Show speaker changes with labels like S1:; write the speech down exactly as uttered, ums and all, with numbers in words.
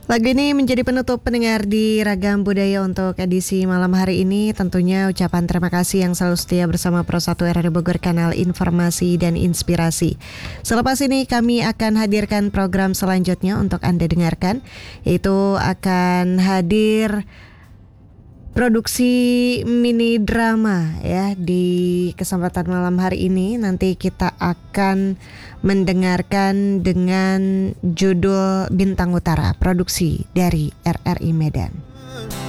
S1: Lagu ini menjadi penutup pendengar di Ragam Budaya untuk edisi malam hari ini. Tentunya ucapan terima kasih yang selalu setia bersama Pro satu R R I Bogor, kanal informasi dan inspirasi. Selepas ini kami akan hadirkan program selanjutnya untuk Anda dengarkan, yaitu akan hadir produksi mini drama ya di kesempatan malam hari ini. Nanti kita akan mendengarkan dengan judul Bintang Utara, produksi dari R R I Medan.